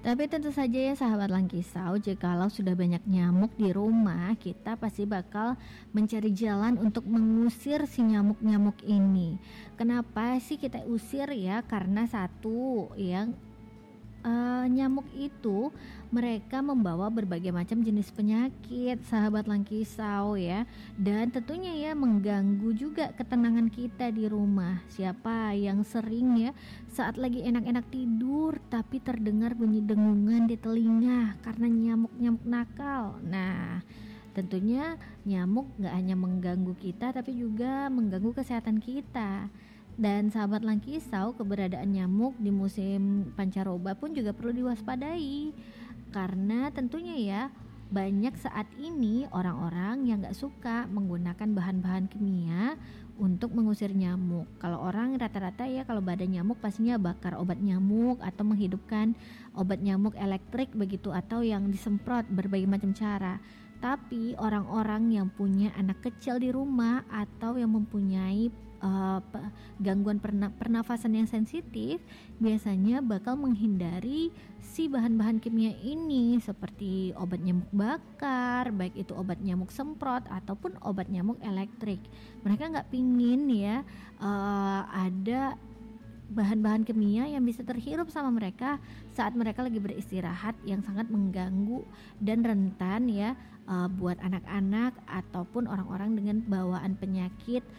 Tapi tentu saja ya sahabat Langkisau, jikalau sudah banyak nyamuk di rumah, kita pasti bakal mencari jalan untuk mengusir si nyamuk-nyamuk ini. Kenapa sih kita usir ya? Karena satu ya, nyamuk itu mereka membawa berbagai macam jenis penyakit sahabat Langkisau ya, dan tentunya ya mengganggu juga ketenangan kita di rumah. Siapa yang sering ya saat lagi enak-enak tidur tapi terdengar bunyi dengungan di telinga karena nyamuk-nyamuk nakal. Nah, tentunya nyamuk gak hanya mengganggu kita tapi juga mengganggu kesehatan kita. Dan sahabat Langkisau, keberadaan nyamuk di musim pancaroba pun juga perlu diwaspadai. Karena tentunya ya, banyak saat ini orang-orang yang gak suka menggunakan bahan-bahan kimia untuk mengusir nyamuk. Kalau orang rata-rata ya, kalau badan nyamuk pastinya bakar obat nyamuk atau menghidupkan obat nyamuk elektrik begitu, atau yang disemprot berbagai macam cara. Tapi orang-orang yang punya anak kecil di rumah atau yang mempunyai gangguan pernafasan yang sensitif biasanya bakal menghindari si bahan-bahan kimia ini, seperti obat nyamuk bakar, baik itu obat nyamuk semprot ataupun obat nyamuk elektrik. Mereka nggak pingin ya ada bahan-bahan kimia yang bisa terhirup sama mereka saat mereka lagi beristirahat, yang sangat mengganggu dan rentan ya buat anak-anak ataupun orang-orang dengan bawaan penyakit